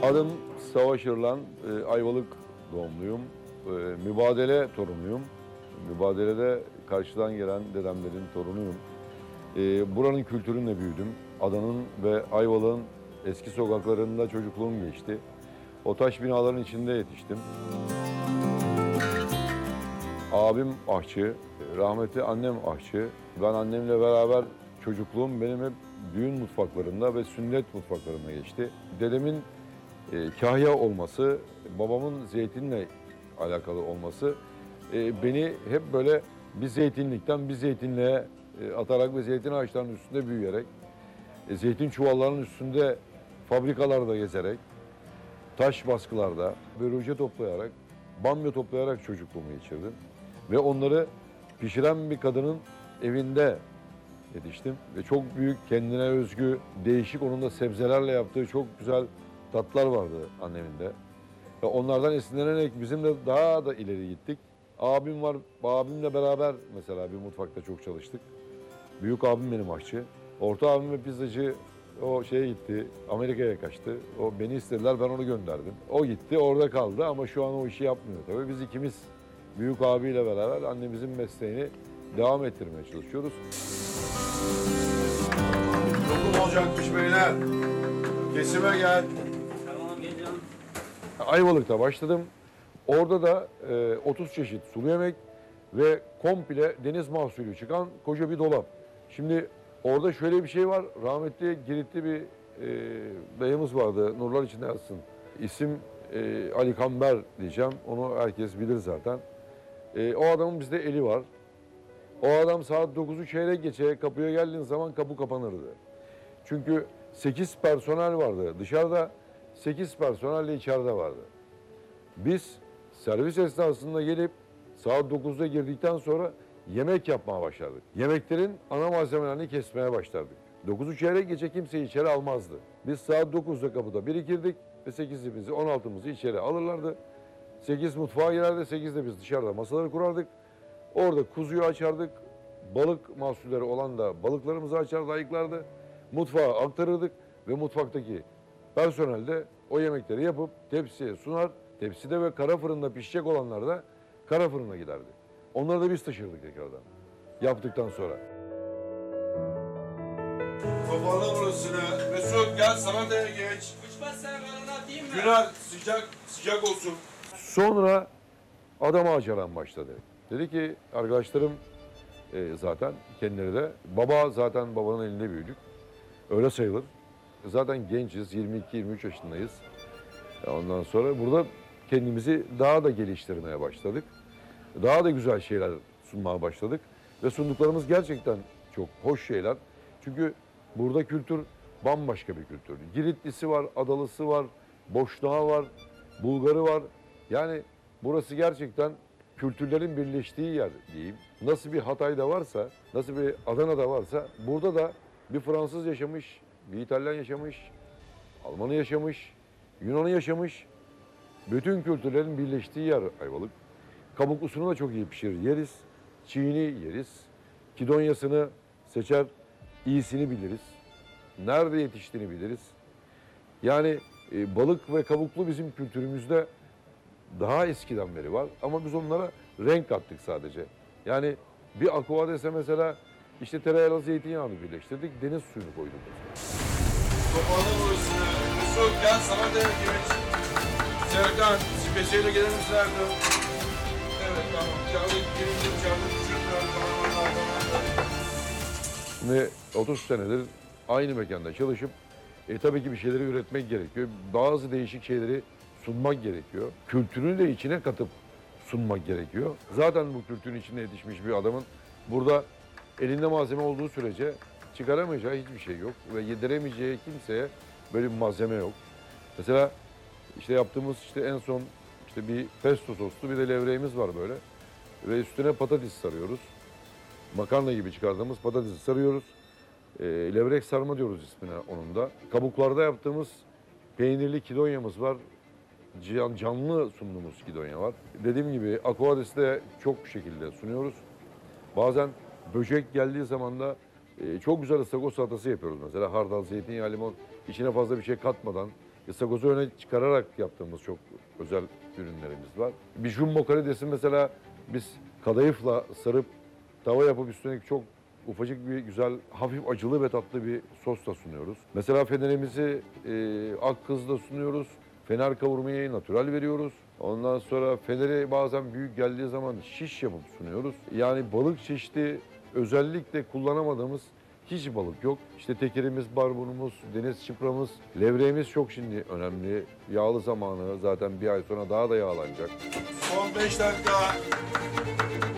Adım Savaş Irlan, Ayvalık doğumluyum. Mübadele torunuyum. Mübadelede karşıdan gelen dedemlerin torunuyum. Buranın kültürünle büyüdüm. Adanın ve Ayvalık'ın eski sokaklarında çocukluğum geçti. O taş binaların içinde yetiştim. Abim aşçı, rahmetli annem aşçı. Ben annemle beraber çocukluğum benim hep düğün mutfaklarında ve sünnet mutfaklarında geçti. Dedemin kahya olması, babamın zeytinle alakalı olması beni hep böyle bir zeytinlikten bir zeytinliğe atarak ve zeytin ağaçlarının üstünde büyüyerek, zeytin çuvallarının üstünde fabrikalarda gezerek, taş baskılarda börülce toplayarak, bamya toplayarak çocukluğumu geçirdim. Ve onları pişiren bir kadının evinde yetiştim. Ve çok büyük, kendine özgü, değişik onun da sebzelerle yaptığı çok güzel tatlar vardı annemin de. Ve onlardan esinlenerek bizim de daha da ileri gittik. Abim var, abimle beraber mesela bir mutfakta çok çalıştık. Büyük abim benim aşçı. Orta abim ve pizzacı o şeye gitti, Amerika'ya kaçtı. O beni istediler, ben onu gönderdim. O gitti, orada kaldı ama şu an o işi yapmıyor tabii. Biz ikimiz büyük abiyle beraber annemizin mesleğini devam ettirmeye çalışıyoruz. Lokum olacakmış beyler. Kesime gel. Tamam geliyorum. Ayvalık'ta başladım. Orada da 30 çeşit sulu yemek ve komple deniz mahsulü çıkan koca bir dolap. Şimdi orada şöyle bir şey var. Rahmetli Giritli bir dayımız vardı. Nurlar içinde yatsın. İsim Ali Kamber diyeceğim. Onu herkes bilir zaten. O adamın bizde eli var. O adam saat 9'u çeyrek geçe kapıya geldiğin zaman kapı kapanırdı. Çünkü 8 personel vardı. Dışarıda 8 personel de içeride vardı. Biz servis esnasında gelip saat 9'da girdikten sonra yemek yapmaya başladık. Yemeklerin ana malzemelerini kesmeye başladık. 9'u çeyrek geçe kimseyi içeri almazdı. Biz saat 9'da kapıda birikirdik ve 8'imizi 16'mızı içeri alırlardı. 8 mutfağa girerdi, 8'de biz dışarıda masaları kurardık. Orada kuzuyu açardık. Balık mahsulleri olan da balıklarımızı açardı, ayıklardı. Mutfağa aktarırdık ve mutfaktaki personel de o yemekleri yapıp tepsiye sunar. Tepside ve kara fırında pişecek olanlar da kara fırına giderdi. Onları da biz taşırdık tekrardan. Yaptıktan sonra. Toparla burasını. Mesut gel salataya geç. Uçmazsa ben atayım mı? Güner sıcak olsun. Sonra adam acaran başladı. Dedi ki arkadaşlarım zaten kendileri de baba zaten babanın elinde büyüdük. Öyle sayılır. Zaten genciz 22-23 yaşındayız. Ondan sonra burada kendimizi daha da geliştirmeye başladık. Daha da güzel şeyler sunmaya başladık. Ve sunduklarımız gerçekten çok hoş şeyler. Çünkü burada kültür bambaşka bir kültür. Giritlisi var, Adalısı var, Boşnağı var, Bulgarı var. Yani burası gerçekten kültürlerin birleştiği yer diyeyim. Nasıl bir Hatay'da varsa, nasıl bir Adana'da varsa burada da bir Fransız yaşamış, bir İtalyan yaşamış, Almanı yaşamış, Yunan'ı yaşamış. Bütün kültürlerin birleştiği yer Ayvalık. Kabuklusunu da çok iyi pişirir, yeriz. Çiğini yeriz. Kidonyasını seçer, iyisini biliriz. Nerede yetiştiğini biliriz. Yani balık ve kabuklu bizim kültürümüzde daha eskiden beri var. Ama biz onlara renk kattık sadece. Yani bir aquades'e mesela işte tereyağıyla zeytinyağını birleştirdik, deniz suyunu koyduk mesela. Toparla burasını. Mesut gel salataya geç. Serkan spesiyele gelir misin Erdoğan? Evet tamam. Kağıdı gelince kağıdı düşürmüyorum. Tamam. Şimdi 30 senedir aynı mekanda çalışıp tabii ki bir şeyleri üretmek gerekiyor. Bazı değişik şeyleri sunmak gerekiyor. Kültürünü de içine katıp sunmak gerekiyor. Zaten bu kültürün içine yetişmiş bir adamın burada elinde malzeme olduğu sürece çıkaramayacağı hiçbir şey yok. Ve yediremeyeceği kimseye böyle bir malzeme yok. Mesela işte yaptığımız işte en son işte bir pesto soslu bir de levreğimiz var böyle. Ve üstüne patates sarıyoruz. Makarna gibi çıkardığımız patatesi sarıyoruz. Levrek sarma diyoruz ismine onun da. Kabuklarda yaptığımız peynirli kidonyamız var. Canlı sunduğumuz kidonya var. Dediğim gibi aquades'te çok şekilde sunuyoruz. Bazen böcek geldiği zaman da çok güzel ıstakoz salatası yapıyoruz mesela. Hardal, zeytinyağı, limon içine fazla bir şey katmadan ıstakozu öne çıkararak yaptığımız çok özel ürünlerimiz var. Bir jumbo karidesi mesela biz kadayıfla sarıp tava yapıp üstüne çok ufacık bir güzel hafif acılı ve tatlı bir sosla sunuyoruz. Mesela fenerimizi ak kızla sunuyoruz. Fener kavurmayı natürel veriyoruz. Ondan sonra feneri bazen büyük geldiği zaman şiş yapıp sunuyoruz. Yani balık çeşidi özellikle kullanamadığımız hiç balık yok. İşte tekerimiz, barbunumuz, deniz çıpramız, levreğimiz çok şimdi önemli. Yağlı zamanı zaten bir ay sonra daha da yağlanacak. Son 5 dakika.